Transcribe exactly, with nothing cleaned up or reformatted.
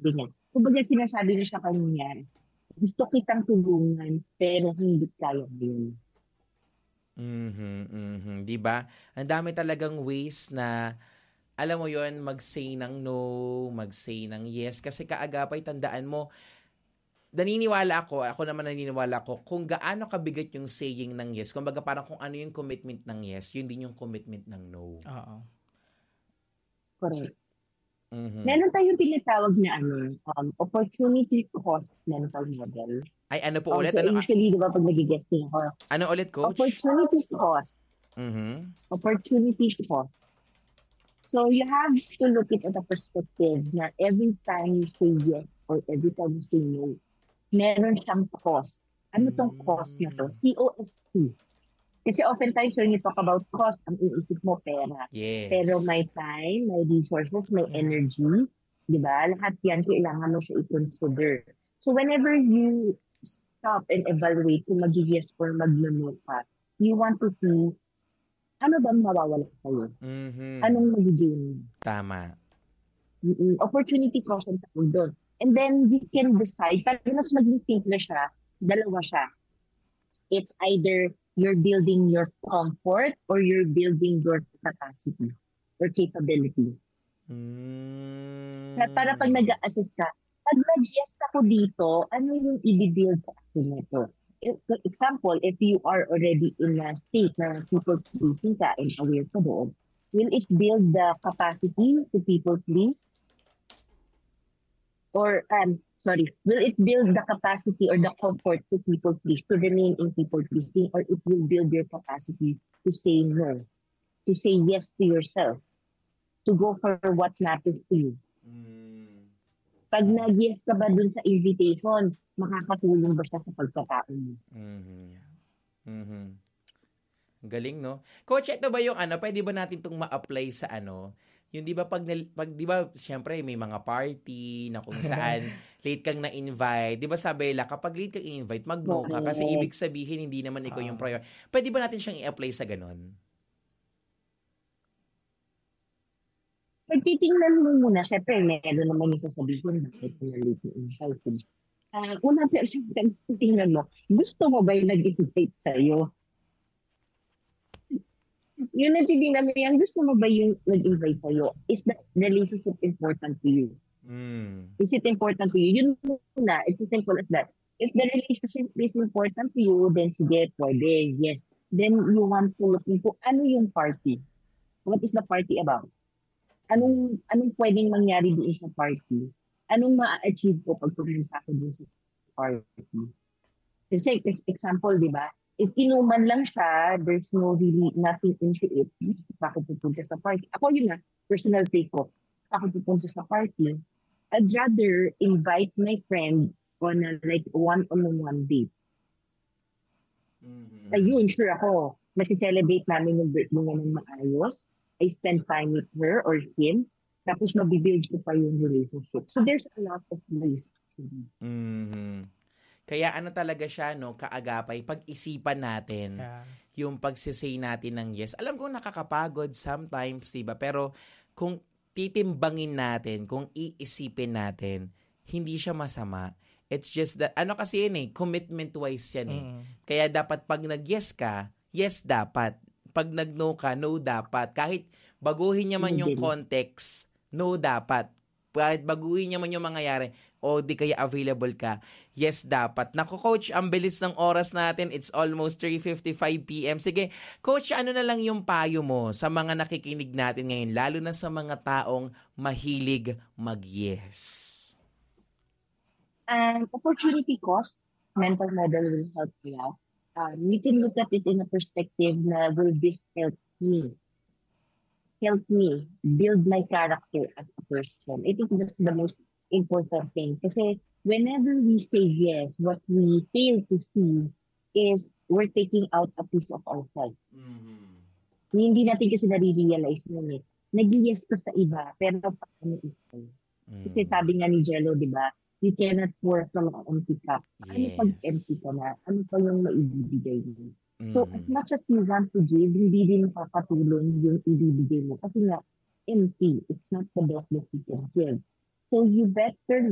ganyan. Kumbaga sinasabi niya sa kanya, gusto kitang tulungan, pero hindi kaya yun. Mhm, mhm, 'di ba? Ang dami talagang ways na alam mo 'yon, mag-say ng no, mag-say ng yes kasi kaagapay tandaan mo, naniniwala ako, ako naman naniniwala ako kung gaano kabigat yung saying ng yes, kumbaga parang kung ano yung commitment ng yes, yun din yung commitment ng no. Oo. Correct. Mhm. Meron tayong tinatawag na ano, um, opportunity cost mental model. Ay ano po Um, ulit? so Ano usually, di ba, pag nag-guesting ako, ano ulit, coach? opportunity cost, Mhm. opportunity cost. So you have to look it at a perspective na every time you say yes or every time you say no, meron siyang cost. Ano tong cost na to? Mm. C O S T. Kasi oftentimes when you talk about cost, ang iisip mo pera. Pero may Yes. time, may resources, may Yeah. energy, di ba? Lahat yan kailangan mo siya i-consider. So whenever you stop and evaluate kung mag-yes or mag-no ka, you want to see ano bang mawawala sa'yo? Mhm. Anong magiging? Tama. Mm, opportunity cost ang tawag doon. And then you can decide, para mas maging simple siya, dalawa siya. It's either you're building your comfort or you're building your capacity or capability. Mm. Sa, para pag nag-a-assess ka, pag nag-yes ako dito, ano yung i-build sa akin nito? If- For example, if you are already in a state na people pleasing ka and aware ka doon, will it build the capacity to people please? Or, um, sorry, will it build the capacity or the comfort to people please, to remain in people pleasing, or it will build your capacity to say no, to say yes to yourself, to go for what matters to you? Mm. Pag nag-yes ka ba dun sa invitation, makakatulong ba siya sa pagkatao mo? Mhm. Mhm. Galing, no? Coach, ito ba yung ano, pwede ba natin itong ma-apply sa ano? Yung 'di ba pag, nal- pag 'di ba syempre may mga party na kung saan late kang na-invite. 'Di ba sabi nila kapag late kang invite, mag-no ka kasi ibig Correct. sabihin hindi naman ikaw yung Ah. prior. Pwede ba natin siyang i-apply sa ganun? Pag titingnan mo muna, syempre, meron naman yung sasabihin, bakit mo na-late yung invite? Ah, una, pero syempre, titingnan mo, gusto mo ba yung nag-invite sa'yo? Yun ang titingnan mo yan, gusto mo ba yung nag-invite sa'yo? Is the relationship important to you? Mm. Is it important to you? Yun muna, it's as simple as that. If the relationship is important to you, then sige, pwede, yes. Then you want to look into ano yung party? What is the party about? Anong anong pwedeng mangyari doon sa party? Anong ma-achieve ko pag pumunta ako doon sa party? Kasi, as example, di ba? If inuman lang siya, there's no really nothing into it. Bakit pupunta sa party? Ako yun na, personal take ko. Bakit pupunta sa party? I'd rather invite my friend on a like one-on-one date. Mhm. Ayun, sure ako. Masi-celebrate namin yung birthday niya ng maayos. I spend time with her or him. Tapos mabibuild ko pa yung relationship. So there's a lot of ways actually. Mhm. Kaya ano talaga siya, no, kaagapay, pag-isipan natin Yeah. yung pagsisay natin ng yes. Alam ko nakakapagod sometimes, diba? Pero kung titimbangin natin, kung iisipin natin, hindi siya masama. It's just that, ano kasi yun eh, commitment-wise yan eh. Mm. Kaya dapat pag nag-yes ka, yes dapat. Pag nag-no ka, no dapat. Kahit baguhin niya man Ano yung din? context, no dapat. Kahit baguhin niya man yung mangyayari, o di kaya available ka, yes dapat. Naku coach, ang bilis ng oras natin. It's almost three fifty-five p.m. Sige, coach, ano na lang yung payo mo sa mga nakikinig natin ngayon, lalo na sa mga taong mahilig mag-yes? Um, opportunity cost, mental model will help you out. Um, you can look at it in a perspective na will this help me? Help me build my character as a person. I think that's the most important thing. Kasi whenever we say yes, what we fail to see is we're taking out a piece of ourselves. Mhm. Hindi natin kasi nare-realize yun eh. Nag-yes ka sa iba, pero paano ikaw? Kasi Mm. sabi nga ni Jello, di ba, you cannot pour from an empty cup. Ano pag empty Yes. ka na? Ano pa yung maibibigay mo? So, as Mhm. much as you want to give, hindi din makakatulong yung ibibigay mo. Kasi nga, empty. It's not the best that you can give. So, you better